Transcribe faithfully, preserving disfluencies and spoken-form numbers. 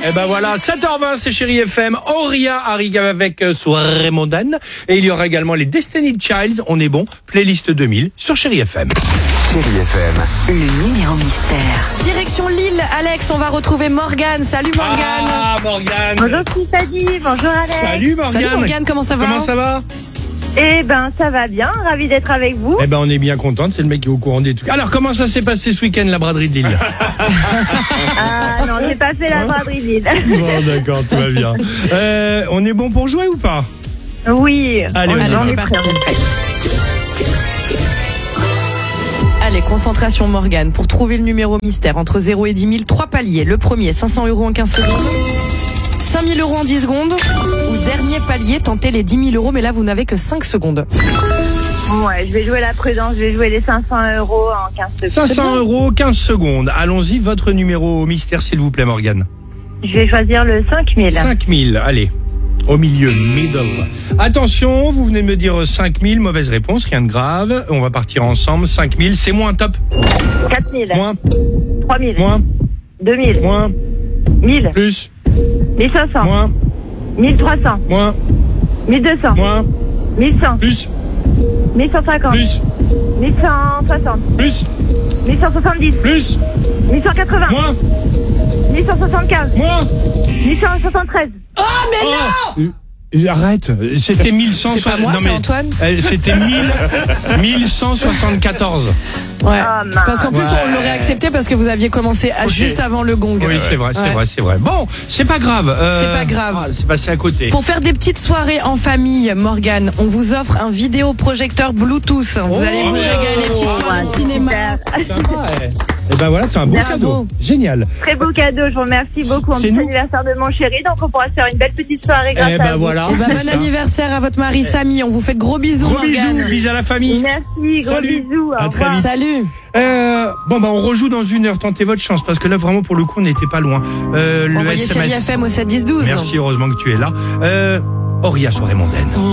Et ben voilà, sept heures vingt, c'est Chérie F M. Auria arrive avec euh, Soirée mondaine. Et il y aura également les Destiny Childs. On est bon. Playlist deux mille sur Chérie F M. Chérie F M. Le numéro mystère. Direction Lille, Alex, on va retrouver Morgane. Salut Morgane. Ah, Morgane. Bonjour Tiffany, bonjour Alex. Salut Morgane. Salut Morgane, comment ça va? Comment ça va? Eh ben ça va bien, ravi d'être avec vous. Eh ben on est bien contente, c'est le mec qui est au courant des trucs. Alors comment ça s'est passé ce week-end, la braderie de Lille? Ah non, j'ai pas fait la braderie de Lille. Bon d'accord, tout va bien. Euh, on est bon pour jouer ou pas? Oui. Allez, on Allez, en c'est est parti. prêt. Allez, concentration Morgane. Pour trouver le numéro mystère, entre zéro et dix mille, trois paliers. Le premier, cinq cents euros en quinze secondes. cinq mille euros en dix secondes. Ou dernier palier, tentez les dix mille euros, mais là, vous n'avez que cinq secondes. Ouais, je vais jouer la prudence, je vais jouer les cinq cents euros en quinze secondes. cinq cents euros, quinze secondes. Allons-y, votre numéro mystère, s'il vous plaît, Morgane. Je vais choisir le cinq mille. cinq mille, allez. Au milieu, middle. Attention, vous venez de me dire cinq mille, mauvaise réponse, rien de grave. On va partir ensemble. cinq mille, c'est moins, top. quatre mille. Moins, trois mille. moins, deux mille. moins, mille. plus, mille cinq cents. moins, mille trois cents. moins, mille deux cents. moins, mille cent. plus, mille cent cinquante. plus, mille cent soixante. plus, mille cent soixante-dix. plus, mille cent quatre-vingts. moins, mille cent soixante-quinze. moins. mille cent soixante-treize. Oh, mais non! Euh, Arrête, c'était mille cent C'est pas moi, non, c'est mais, Antoine. euh, C'était mille mille cent soixante-quatorze. Ouais. Ah, mince. Parce qu'en plus, Ouais. on l'aurait accepté parce que vous aviez commencé à- Ok. juste avant le gong. Oui, c'est vrai, c'est Ouais. vrai, c'est vrai. Bon, c'est pas grave. euh, C'est pas grave. ah, c'est passé à côté. Pour faire des petites soirées en famille, Morgane, on vous offre un vidéoprojecteur Bluetooth. Vous Oh, allez vous régaler, petites Oh, soirées ouais, cinéma. super. Sympa, eh. Et ben voilà, c'est un beau Bravo. cadeau. Génial. Très beau cadeau, je vous remercie beaucoup. En C'est petit nous. anniversaire de mon chéri, donc on pourra se faire une belle petite soirée grâce Eh à ben vous. voilà. Eh ben, c'est bon ça. anniversaire à votre mari Samy. On vous fait de gros bisous, Gros Morgane. bisous, bisous à la famille. Merci, gros Salut. bisous. À Au très revoir. vite. Salut. Euh, bon bah on rejoue dans une heure. Tentez votre chance parce que là vraiment pour le coup on n'était pas loin. Euh, le Envoyez S M Chérie S. F M au sept dix douze. Merci, heureusement que tu es là. Euh, Auria, soirée mondaine.